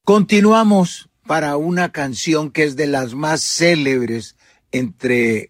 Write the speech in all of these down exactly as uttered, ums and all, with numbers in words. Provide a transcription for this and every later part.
Continuamos para una canción que es de las más célebres entre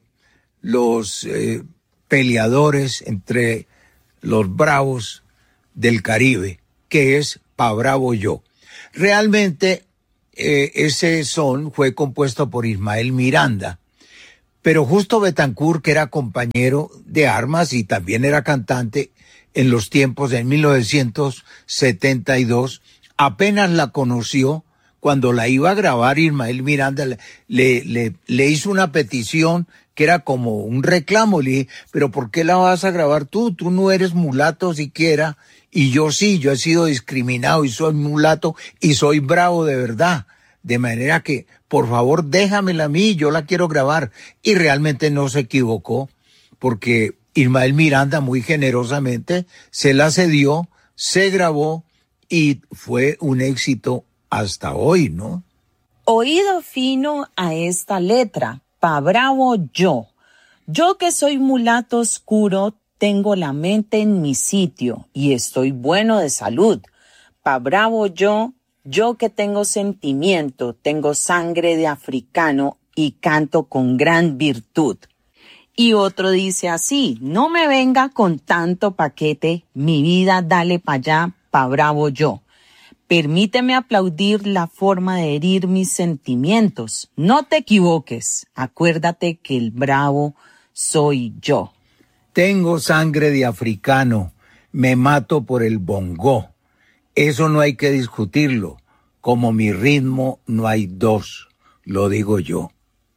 los eh, peleadores, entre los bravos del Caribe, que es Pa' Bravo Yo. Realmente eh, ese son fue compuesto por Ismael Miranda, pero Justo Betancourt, que era compañero de armas y también era cantante en los tiempos de mil novecientos setenta y dos, apenas la conoció cuando la iba a grabar. Ismael Miranda le, le, le, le hizo una petición que era como un reclamo. Le dije, pero ¿por qué la vas a grabar tú? Tú no eres mulato siquiera, y yo sí, yo he sido discriminado y soy mulato y soy bravo de verdad. De manera que, por favor, déjamela a mí, yo la quiero grabar. Y realmente no se equivocó, porque Ismael Miranda muy generosamente se la cedió, se grabó y fue un éxito hasta hoy, ¿no? Oído fino a esta letra, Pa' Bravo Yo. Yo que soy mulato oscuro, tengo la mente en mi sitio y estoy bueno de salud. Pa' bravo yo, yo que tengo sentimiento, tengo sangre de africano y canto con gran virtud. Y otro dice así, no me venga con tanto paquete, mi vida dale pa' allá, pa' bravo yo. Permíteme aplaudir la forma de herir mis sentimientos. No te equivoques, acuérdate que el bravo soy yo. Tengo sangre de africano, me mato por el bongo. Eso no hay que discutirlo, como mi ritmo no hay dos, lo digo yo.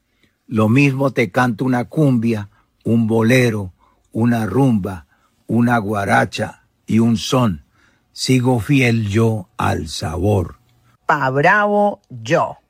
Lo mismo te canto una cumbia, un bolero, una rumba, una guaracha y un son. Sigo fiel yo al sabor. Pa' bravo yo.